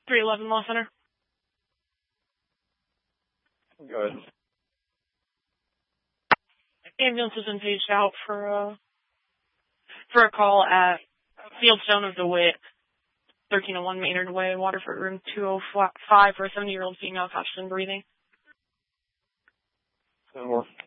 311 Law Center. Go ahead. Ambulance has been paged out for a call at Fieldstone of DeWitt, 1301 Maynard Way, Waterford, room 205 for a 70-year-old female conscious and breathing. 10 more.